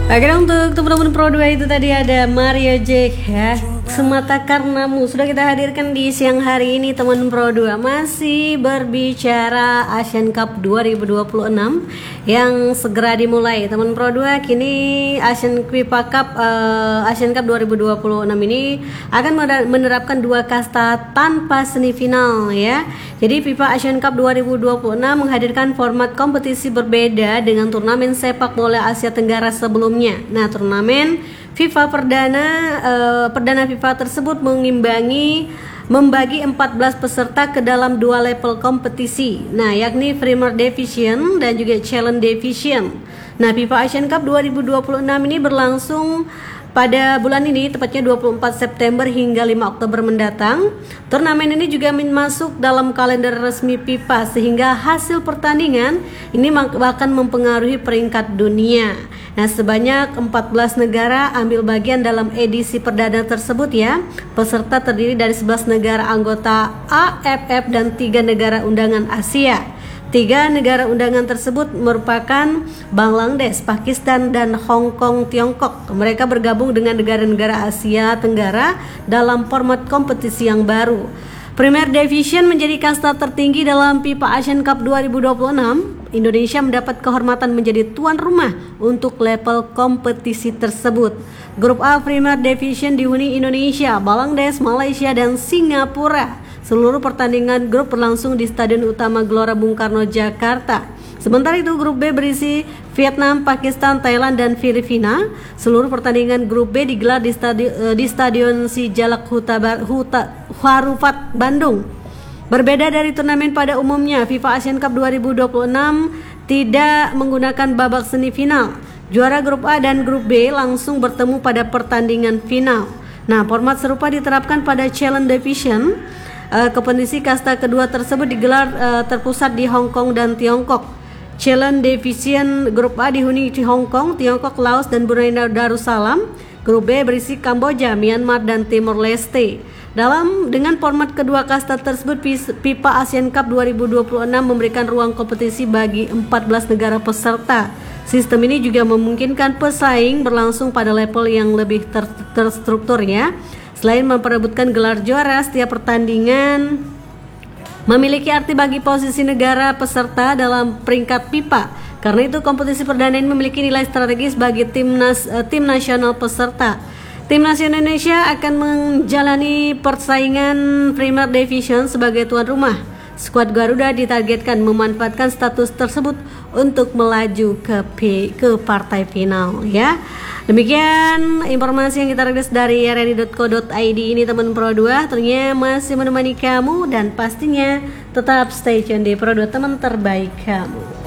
Oke, untuk teman-teman Pro 2 itu tadi ada Mario Jack ya, Semata Karenamu. Sudah kita hadirkan di siang hari ini teman Pro 2. Masih berbicara Asian Cup 2026 yang segera dimulai teman Pro 2. Kini Asian Cup 2026 ini akan menerapkan dua kasta tanpa semifinal ya. Jadi FIFA Asian Cup 2026 menghadirkan format kompetisi berbeda dengan turnamen sepak bola Asia Tenggara sebelumnya. Nah, turnamen FIFA perdana FIFA tersebut membagi 14 peserta ke dalam dua level kompetisi. Nah, yakni Premier Division dan juga Challenge Division. Nah, FIFA Asian Cup 2026 ini berlangsung pada bulan ini, tepatnya 24 September hingga 5 Oktober mendatang. Turnamen ini juga masuk dalam kalender resmi FIFA sehingga hasil pertandingan ini akan mempengaruhi peringkat dunia. Nah, sebanyak 14 negara ambil bagian dalam edisi perdana tersebut ya. Peserta terdiri dari 11 negara anggota AFF dan 3 negara undangan Asia. 3 negara undangan tersebut merupakan Bangladesh, Pakistan, dan Hong Kong, Tiongkok. Mereka bergabung dengan negara-negara Asia Tenggara dalam format kompetisi yang baru. Premier Division menjadi kasta tertinggi dalam FIFA Asian Cup 2026. Indonesia mendapat kehormatan menjadi tuan rumah untuk level kompetisi tersebut. Grup A Premier Division dihuni Indonesia, Bangladesh, Malaysia, dan Singapura. Seluruh pertandingan grup berlangsung di Stadion Utama Gelora Bung Karno, Jakarta. Sementara itu grup B berisi Vietnam, Pakistan, Thailand, dan Filipina. Seluruh pertandingan grup B digelar di Stadion Sijalak Harufat, Bandung. Berbeda dari turnamen pada umumnya, FIFA Asian Cup 2026 tidak menggunakan babak semifinal. Juara grup A dan grup B langsung bertemu pada pertandingan final. Nah, format serupa diterapkan pada Challenge Division. Kompetisi kasta kedua tersebut digelar terpusat di Hong Kong dan Tiongkok. Challenge Division grup A dihuni di Hong Kong, Tiongkok, Laos, dan Brunei Darussalam. Grup B berisi Kamboja, Myanmar, dan Timor Leste. Dengan format kedua kasta tersebut, FIFA Asian Cup 2026 memberikan ruang kompetisi bagi 14 negara peserta. Sistem ini juga memungkinkan pesaing berlangsung pada level yang lebih terstruktur ya. Selain memperebutkan gelar juara, setiap pertandingan memiliki arti bagi posisi negara peserta dalam peringkat FIFA. Karena itu kompetisi perdana ini memiliki nilai strategis bagi tim nasional peserta. Timnas Indonesia akan menjalani persaingan Premier Division sebagai tuan rumah. Skuad Garuda ditargetkan memanfaatkan status tersebut untuk melaju ke partai final ya. Demikian informasi yang kita rilis dari rri.co.id ini teman Pro 2. Tentunya masih menemani kamu dan pastinya tetap stay tune di Pro 2 teman terbaik kamu.